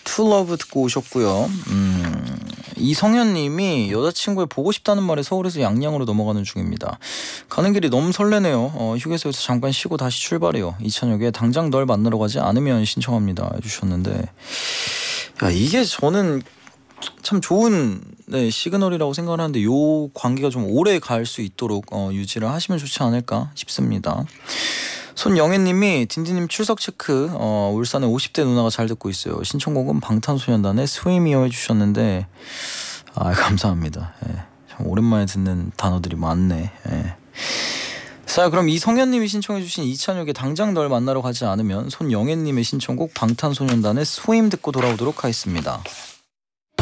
To Love 듣고 오셨고요. 이성현님이 여자친구의 보고 싶다는 말에 서울에서 양양으로 넘어가는 중입니다. 가는 길이 너무 설레네요. 휴게소에서 잠깐 쉬고 다시 출발해요. 이찬혁의 당장 널 만나러 가지 않으면 신청합니다 해주셨는데, 야, 이게 저는 참 좋은 시그널이라고 생각을 하는데 요 관계가 좀 오래 갈 수 있도록 유지를 하시면 좋지 않을까 싶습니다. 손영애님이 딘디님 출석 체크, 울산의 50대 누나가 잘 듣고 있어요. 신청곡은 방탄소년단의 스위미어 해주셨는데, 감사합니다. 예, 참 오랜만에 듣는 단어들이 많네. 예. 자, 그럼 이성현님이 신청해주신 이찬혁의 당장 널 만나러 가지 않으면, 손영애님의 신청곡 방탄소년단의 스윙 듣고 돌아오도록 하겠습니다.